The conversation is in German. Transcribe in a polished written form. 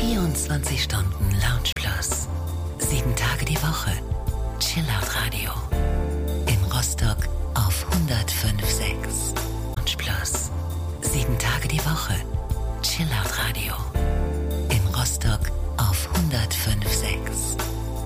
24 Stunden Lounge Plus. 7 Tage die Woche. Chillout Radio. In Rostock auf 105.6. Lounge Plus. 7 Tage die Woche. Chillout Radio. In Rostock auf 105.6.